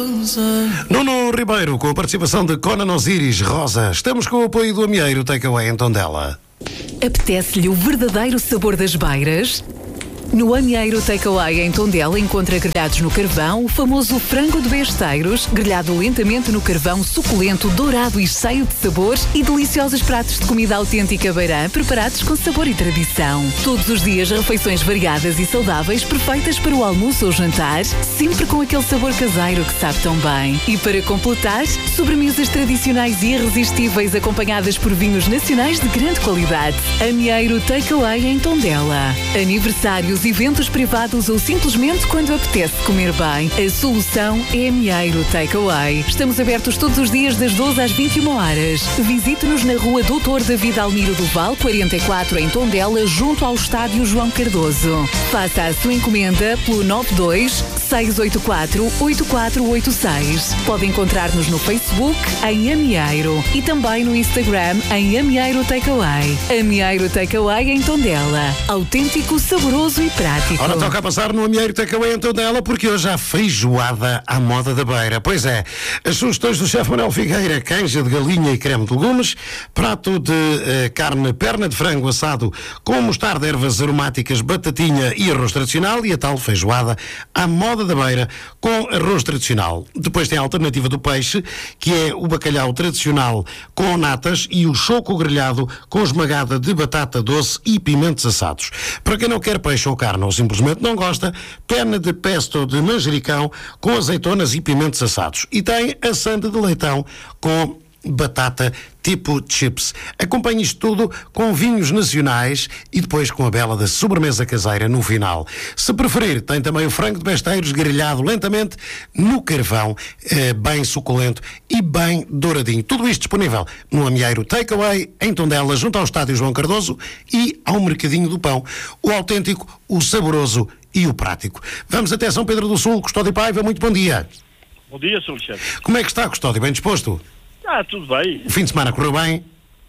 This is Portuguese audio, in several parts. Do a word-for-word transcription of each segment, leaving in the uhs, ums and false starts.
Nuno Ribeiro, com a participação de Conan Osiris Rosa. Estamos com o apoio do Amieiro Takeaway em Tondela. Apetece-lhe o verdadeiro sabor das beiras? No Amieiro Takeaway em Tondela encontra grelhados no carvão, o famoso frango de besteiros, grelhado lentamente no carvão, suculento, dourado e cheio de sabor, e deliciosos pratos de comida autêntica beirã, preparados com sabor e tradição. Todos os dias refeições variadas e saudáveis, perfeitas para o almoço ou jantar, sempre com aquele sabor caseiro que sabe tão bem. E para completar, sobremesas tradicionais e irresistíveis acompanhadas por vinhos nacionais de grande qualidade. Amieiro Takeaway em Tondela. Aniversários, eventos privados ou simplesmente quando apetece comer bem, a solução é Amieiro Takeaway. Estamos abertos todos os dias das doze às vinte e uma horas. Visite-nos na rua doutor David Almiro do Val, quarenta e quatro, em Tondela, junto ao estádio João Cardoso. Faça a sua encomenda pelo nove dois seis oito quatro oito quatro oito seis. Pode encontrar-nos no Facebook em Amieiro e também no Instagram em Amieiro Takeaway. Amieiro Takeaway em Tondela. Autêntico, saboroso e prático. Ora, toca a passar no Amieiro Takeaway em Tondela, porque hoje há feijoada à moda da beira. Pois é, as sugestões do chefe Manuel Figueira: canja de galinha e creme de legumes, prato de uh, carne, perna de frango assado com mostarda, ervas aromáticas, batatinha e arroz tradicional, e a tal feijoada à moda da beira com arroz tradicional. Depois tem a alternativa do peixe, que é o bacalhau tradicional com natas e o choco grelhado com esmagada de batata doce e pimentos assados. Para quem não quer peixe ou carne ou simplesmente não gosta, pena de pesto de manjericão com azeitonas e pimentos assados. E tem a sanda de leitão com batata tipo chips. Acompanhe isto tudo com vinhos nacionais e depois com a bela da sobremesa caseira no final. Se preferir, tem também o frango de besteiros grelhado lentamente no carvão, eh, bem suculento e bem douradinho. Tudo isto disponível no Amieiro Takeaway em Tondela, junto ao estádio João Cardoso e ao Mercadinho do Pão. O autêntico, o saboroso e o prático. Vamos até São Pedro do Sul. Custódio Paiva, muito bom dia. Bom dia, senhor Alexandre. Como é que está, Custódio? Bem disposto? Ah, tudo bem. O fim de semana correu bem?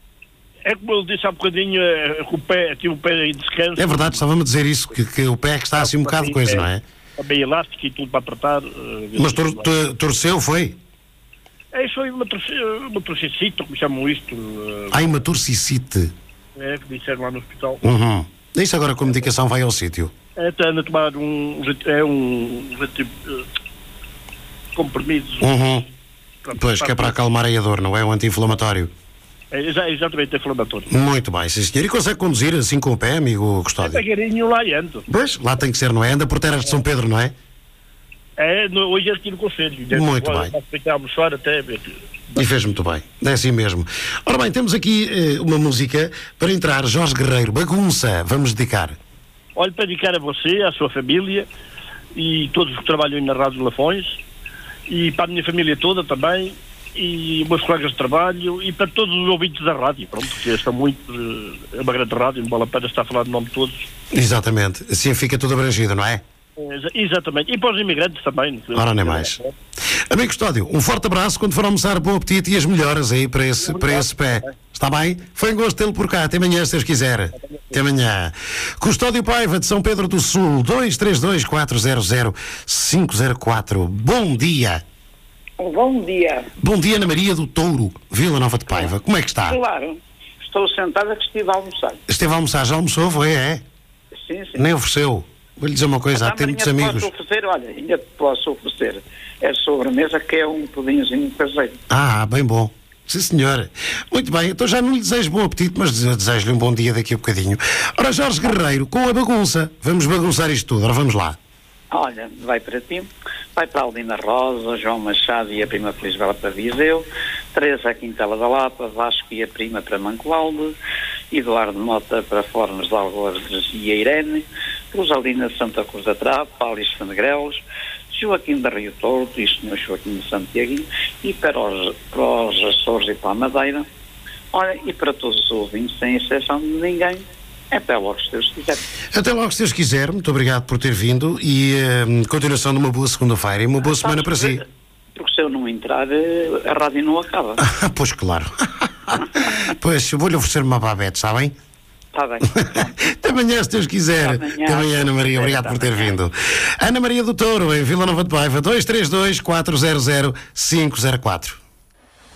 É como eu disse há bocadinho, é, com o pé, tive o pé em descanso. É verdade, estava-me a dizer isso, que, que o pé que está assim um bocado de coisa, é, não é? Está bem elástico e tudo para apertar. Uh, Mas tor tor torceu, foi? É, isso foi uma, uma torcicita, como chamam isto. Uh, Ai, uma torcicite. É, que disseram lá no hospital. Uhum. Isso agora com a medicação vai ao sítio. É, está a tomar um, é um, uh, comprimidos. Uhum. Pois, que é para acalmar a dor, não é? Um anti-inflamatório. É, exatamente, é inflamatório. Muito bem, sim senhor. E consegue conduzir assim com o pé, amigo Custódio? É devagarinho lá e ando. Pois, lá tem que ser, não é? Anda por terras de São Pedro, não é? É, no, hoje é tiro conselho. Muito bem. Para almoçar até... E fez muito bem, é assim mesmo. Ora bem, temos aqui eh, uma música para entrar. Jorge Guerreiro, Bagunça, vamos dedicar. Olha, para dedicar a você, à sua família e todos que trabalham na Rádio Lafões, e para a minha família toda também, e meus colegas de trabalho, e para todos os ouvintes da rádio, pronto, que está muito, é uma grande rádio, não vale a pena estar a falar de nome de todos. Exatamente, assim fica tudo abrangido, não é? É, exatamente, e para os imigrantes também. Ora, nem mais. Amigo Custódio, um forte abraço, quando for almoçar, bom apetite e as melhoras aí para esse, para esse pé. Está bem? Foi um gosto tê-lo por cá. Até amanhã, se Deus quiser. Até amanhã. Custódio Paiva, de São Pedro do Sul, dois três dois, quatro zero zero, cinco zero quatro. Bom dia. Bom dia. Bom dia, Ana Maria do Touro, Vila Nova de Paiva. Como é que está? Claro. Estou sentada que estive a almoçar. Esteve a almoçar, já almoçou, foi, é? Sim, sim. Nem ofereceu. Vou-lhe dizer uma coisa, há muitos amigos. Posso oferecer, olha, ainda te posso oferecer. É sobremesa, que é um pudinzinho caseiro. Ah, bem bom. Sim, senhora. Muito bem, então já não lhe desejo bom apetite, mas desejo-lhe um bom dia daqui a bocadinho. Ora, Jorge Guerreiro, com a bagunça. Vamos bagunçar isto tudo, ora vamos lá. Olha, vai para ti, vai para a Aldina Rosa, João Machado e a prima Feliz Bela para Viseu, Teresa a Quintela da Lapa, Vasco e a prima para Mancoalde, Eduardo Mota para Fornos de Algordes e a Irene, Rosalina de Santa Cruz da Trapa, Alice de Negrelos, Joaquim da Rio Torto e o senhor Joaquim de Santiago, e para os, para os Açores e para a Madeira. Olha, e para todos os ouvintes, sem exceção de ninguém, até logo, se Deus quiser. Até logo, se Deus quiser. Muito obrigado por ter vindo e uh, continuação de uma boa segunda-feira e uma boa ah, semana para si. Porque se eu não entrar, a rádio não acaba. Pois claro. Pois, vou-lhe oferecer uma babete, sabem? Está bem. Até amanhã, se Deus quiser. Até amanhã. Até amanhã, Ana Maria. Obrigado por ter vindo. Ana Maria do Touro, em Vila Nova de Paiva, dois três dois, quatro zero zero, cinco zero quatro.